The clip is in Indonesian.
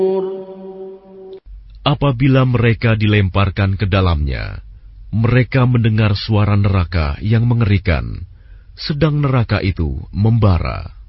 Apabila mereka dilemparkan ke dalamnya, mereka mendengar suara neraka yang mengerikan, sedang neraka itu membara.